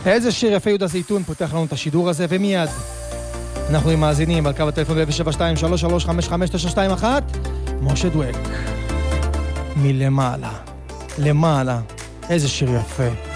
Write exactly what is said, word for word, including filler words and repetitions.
איזה שיר יפה יהודה זיתון פותח לנו את השידור הזה, ומיד אנחנו עם מאזינים על קו הטלפון ב-אפס שבע שתיים שלוש שלוש חמש חמש תשע שתיים אחת. משה דואק, מלמעלה, למעלה, איזה שיר יפה.